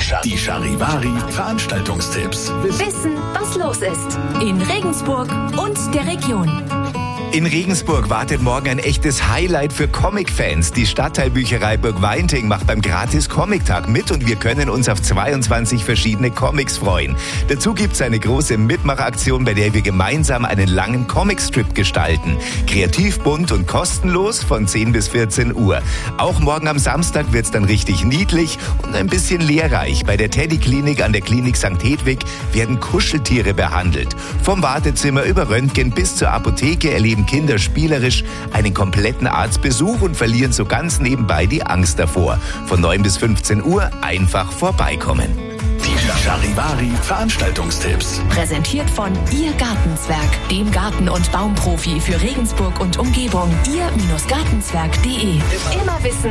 Die Charivari Veranstaltungstipps. Wissen, was los ist. In Regensburg und der Region. In Regensburg wartet morgen ein echtes Highlight für Comic-Fans. Die Stadtteilbücherei Burgweinting macht beim Gratis-Comic-Tag mit und wir können uns auf 22 verschiedene Comics freuen. Dazu gibt es eine große Mitmachaktion, bei der wir gemeinsam einen langen Comicstrip gestalten. Kreativ, bunt und kostenlos von 10 bis 14 Uhr. Auch morgen am Samstag wird es dann richtig niedlich und ein bisschen lehrreich. Bei der Teddy-Klinik an der Klinik St. Hedwig werden Kuscheltiere behandelt. Vom Wartezimmer über Röntgen bis zur Apotheke erleben Kinder spielerisch einen kompletten Arztbesuch und verlieren so ganz nebenbei die Angst davor. Von 9 bis 15 Uhr einfach vorbeikommen. Die Charivari Veranstaltungstipps. Präsentiert von Ihr Gartenzwerg, dem Garten- und Baumprofi für Regensburg und Umgebung. Ihr-Gartenzwerg.de. Immer wissen,